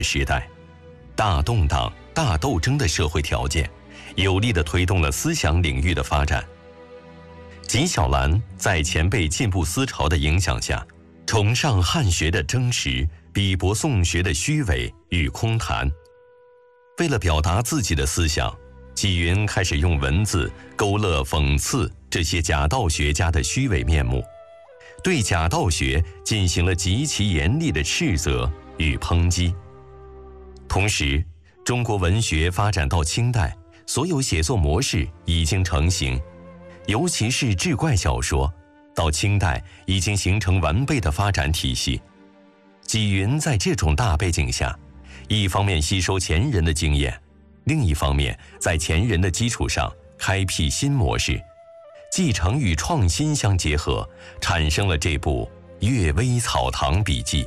时代，大动荡、大斗争的社会条件，有力地推动了思想领域的发展。纪晓岚在前辈进步思潮的影响下，崇尚汉学的真实，鄙薄宋学的虚伪与空谈。为了表达自己的思想，纪云开始用文字勾勒、讽刺这些假道学家的虚伪面目，对假道学进行了极其严厉的斥责与抨击。同时，中国文学发展到清代，所有写作模式已经成型，尤其是志怪小说，到清代已经形成完备的发展体系。纪云在这种大背景下，一方面吸收前人的经验，另一方面在前人的基础上开辟新模式，继承与创新相结合，产生了这部《阅微草堂笔记》。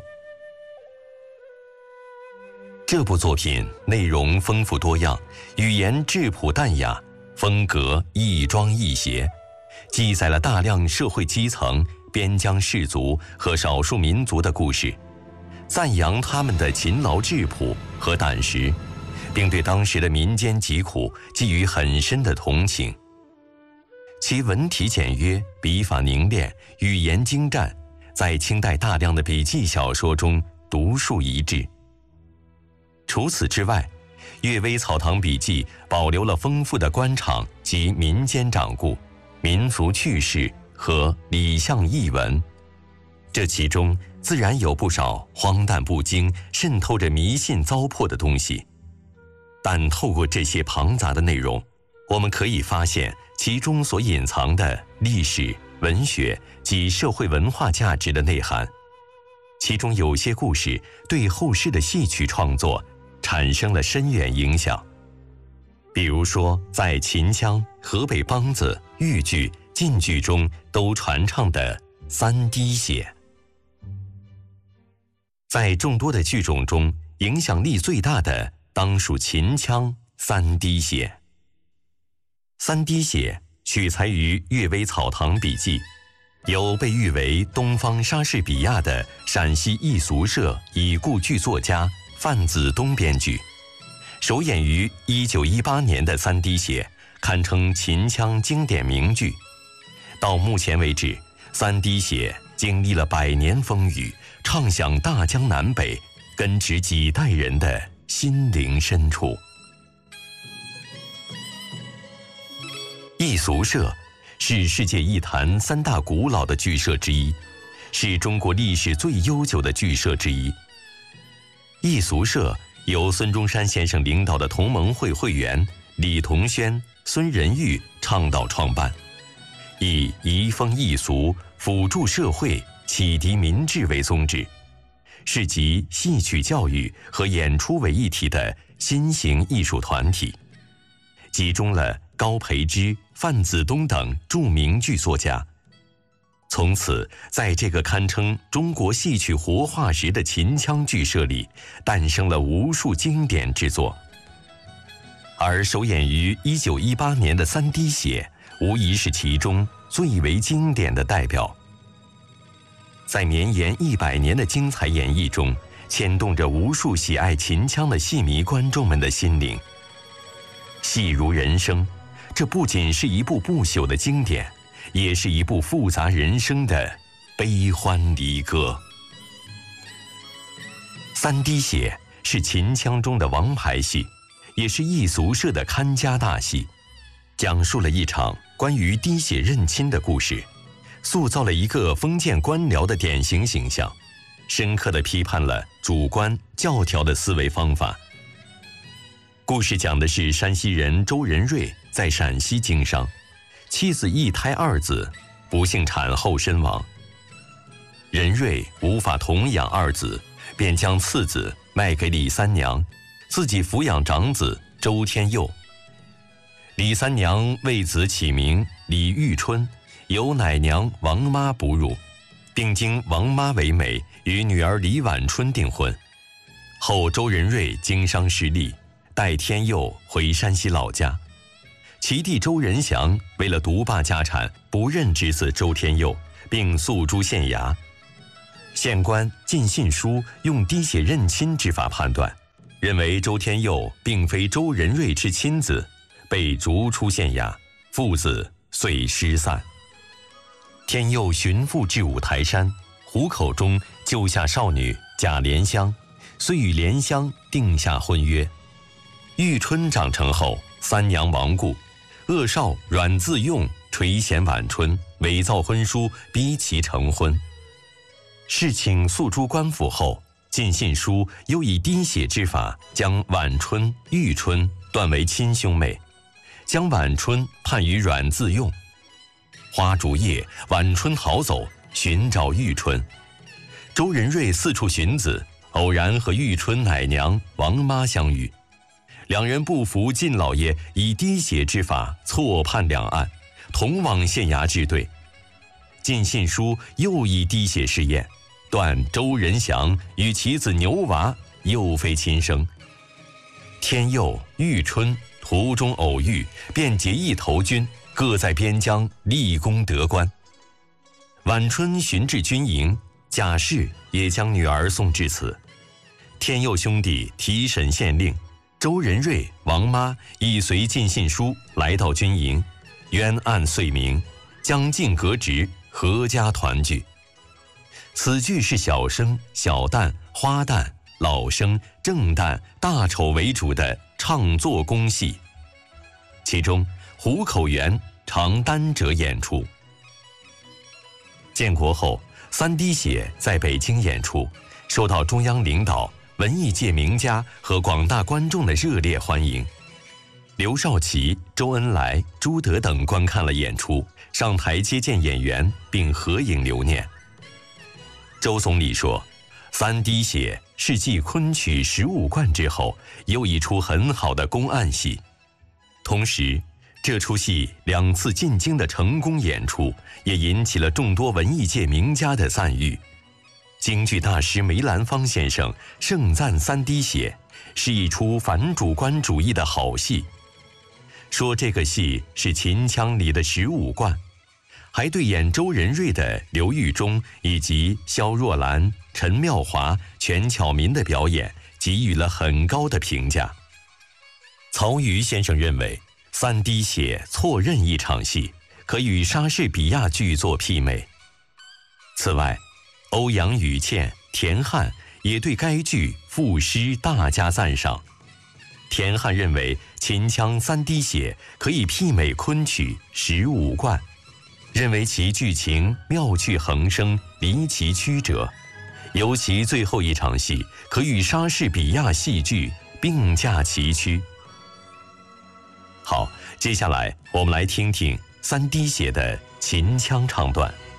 这部作品内容丰富多样，语言质朴淡雅，风格亦庄亦谐，记载了大量社会基层、边疆士族和少数民族的故事，赞扬他们的勤劳质朴和胆识，并对当时的民间疾苦寄予很深的同情。其文体简约，笔法凝练，语言精湛，在清代大量的笔记小说中独树一帜。除此之外，《阅微草堂笔记》保留了丰富的官场及民间掌故、民俗趣事和礼相异闻，这其中自然有不少荒诞不经、渗透着迷信糟粕的东西。但透过这些庞杂的内容，我们可以发现其中所隐藏的历史、文学及社会文化价值的内涵。其中有些故事对后世的戏曲创作产生了深远影响，比如说在秦腔、河北梆子、豫剧、晋剧中都传唱的三滴血。在众多的剧种中，影响力最大的当属秦腔三滴血。三滴血取材于《阅微草堂笔记》，由被誉为东方莎士比亚的陕西艺俗社已故剧作家范子东编剧，首演于1918年的三滴血堪称秦腔经典名剧。到目前为止，三滴血经历了100年风雨，唱响大江南北，根植几代人的心灵深处。艺俗社是世界艺坛3大古老的剧社之一，是中国历史最悠久的剧社之一。艺俗社由孙中山先生领导的同盟会会员李同轩、孙仁玉倡导创办，以移风易俗、辅助社会、启迪民智为宗旨，是集戏曲教育和演出为一体的新型艺术团体，集中了高培之、范子东等著名剧作家。从此，在这个堪称中国戏曲活化石的秦腔剧社里，诞生了无数经典之作。而首演于1918年的三滴血，无疑是其中最为经典的代表。在绵延100年的精彩演绎中，牵动着无数喜爱秦腔的戏迷观众们的心灵。戏如人生，这不仅是一部不朽的经典，也是一部复杂人生的悲欢离歌。三滴血是秦腔中的王牌戏，也是艺俗社的看家大戏，讲述了一场关于滴血认亲的故事，塑造了一个封建官僚的典型形象，深刻地批判了主观教条的思维方法。故事讲的是山西人周仁瑞在陕西经商，妻子一胎2子，不幸产后身亡。仁瑞无法同养2子，便将次子卖给李三娘，自己抚养长子周天佑。李三娘为子起名李玉春，由奶娘王妈哺乳，并经王妈为媒，与女儿李婉春订婚。后周仁瑞经商失利，带天佑回山西老家。其弟周仁祥为了独霸家产，不认侄子周天佑，并诉诸县衙。县官进信书用滴血认亲之法判断， 认为周天佑并非周仁瑞之亲子，被逐出县衙，父子遂失散。天佑寻父至五台山，虎口中救下少女贾莲香，遂与莲香定下婚约。玉春长成后，三娘亡故，恶少阮自用垂涎晚春，伪造婚书，逼其成婚。事情诉诸官府后，晋信书又以滴血之法将晚春、玉春断为亲兄妹，将晚春判于阮自用。花烛夜，晚春逃走，寻找玉春。周仁瑞四处寻子，偶然和玉春奶娘王妈相遇，两人不服晋老爷以滴血之法错判两案，同往县衙治对。晋信书又以滴血试验，断周仁祥与其子牛娃又非亲生。天佑、玉春途中偶遇，便结义投军，各在边疆立功得官。晚春寻至军营，贾氏也将女儿送至此。天佑兄弟提审县令，周仁瑞、王妈亦随晋信书来到军营，冤案遂明，将进革职，阖家团聚。此剧是小生、小旦、花旦、老生、正旦、大丑为主的唱作公戏，其中虎口园常单折演出。建国后，三滴血在北京演出，受到中央领导、文艺界名家和广大观众的热烈欢迎。刘少奇、周恩来、朱德等观看了演出，上台接见演员，并合影留念。周总理说，三滴血是继昆曲15贯之后又一出很好的公案戏，同时这出戏2次进京的成功演出，也引起了众多文艺界名家的赞誉。京剧大师梅兰芳先生盛赞三滴血是一出反主观主义的好戏，说这个戏是秦腔里的15贯，还对演周仁瑞的刘玉忠以及萧若兰、陈妙华、全巧民的表演给予了很高的评价。曹禺先生认为，三滴血错任一场戏，可与莎士比亚剧作媲美。此外，欧阳予倩、田汉也对该剧赋诗大加赞赏。田汉认为秦腔三滴血可以媲美昆曲15贯，认为其剧情妙趣横生，离奇曲折，尤其最后一场戏可与莎士比亚戏剧并驾齐驱。好，接下来我们来听听三滴血的秦腔唱段。